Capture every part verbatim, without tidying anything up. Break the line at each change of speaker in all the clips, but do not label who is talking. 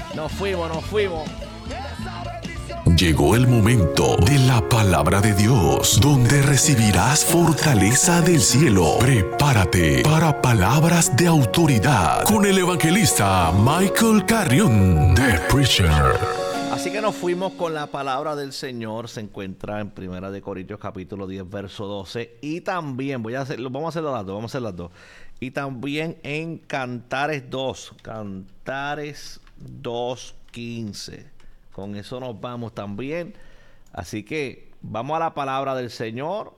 Nos fuimos, nos fuimos.
Llegó el momento de la palabra de Dios, donde recibirás fortaleza del cielo. Prepárate para palabras de autoridad con el evangelista Michael Carrión, The Preacher.
Así que nos fuimos con la palabra del Señor. Se encuentra en Primera de Corintios capítulo diez, verso doce. Y también, voy a hacer, vamos a hacer las dos, vamos a hacer las dos. Y también en Cantares dos, Cantares dos, quince. Con eso nos vamos también. Así que vamos a la palabra del Señor.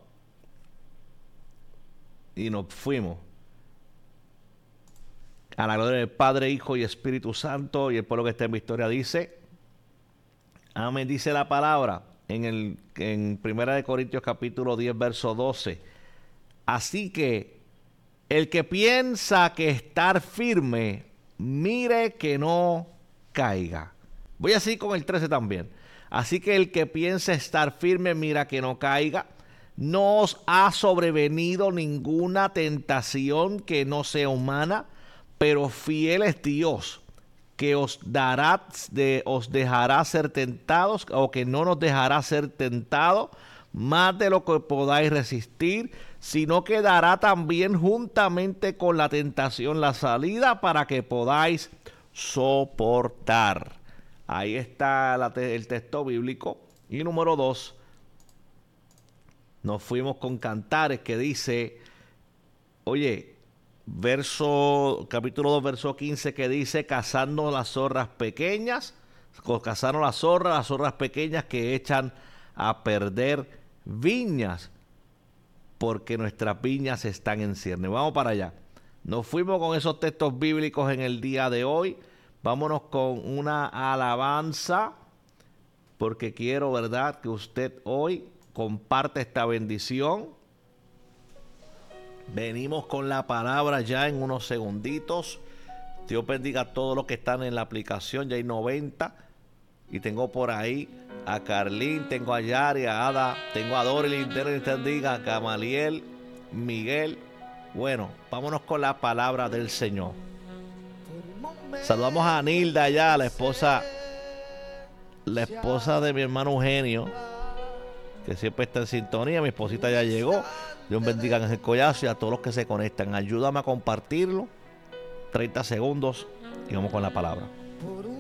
Y nos fuimos. A la gloria del Padre, Hijo y Espíritu Santo. Y el pueblo que está en victoria dice: amén. Dice la palabra en el en Primera de Corintios capítulo diez, verso doce. Así que el que piensa que estar firme, mire que no caiga. Voy a seguir con el trece también. Así que el que piensa estar firme, mira que no caiga. No os ha sobrevenido ninguna tentación que no sea humana, pero fiel es Dios, que os dará, de, os dejará ser tentados, o que no nos dejará ser tentados más de lo que podáis resistir, sino que dará también juntamente con la tentación la salida para que podáis soportar. Ahí está la te el texto bíblico. Y número dos, nos fuimos con Cantares, que dice, oye, verso, capítulo dos, verso quince, que dice: cazando las zorras pequeñas, cazaron las zorras, las zorras pequeñas que echan a perder viñas, porque nuestras viñas están en cierne. Vamos para allá. Nos fuimos con esos textos bíblicos en el día de hoy. Vámonos con una alabanza, porque quiero, ¿verdad?, que usted hoy comparte esta bendición. Venimos con la palabra ya en unos segunditos. Dios bendiga a todos los que están en la aplicación. Ya hay noventa. Y tengo por ahí a Carlín, tengo a Yari, a Ada, tengo a Dorely, Dios bendiga, a Gamaliel, Miguel. Bueno, vámonos con la palabra del Señor. Saludamos a Nilda ya, la esposa, la esposa de mi hermano Eugenio, que siempre está en sintonía. Mi esposita ya llegó. Dios bendiga a Ángel Collazo y a todos los que se conectan. Ayúdame a compartirlo. treinta segundos y vamos con la palabra.